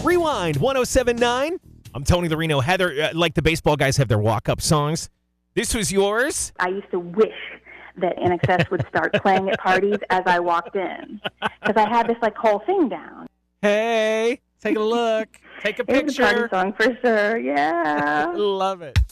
Rewind 1079. I'm Tony the Reno. Heather, like the baseball guys have their walk-up songs. This was yours. I used to wish that NXS would start playing at parties as I walked in, because I had this whole thing down. Hey, take a look. Take a It was a picture. party song for sure, yeah. Love it.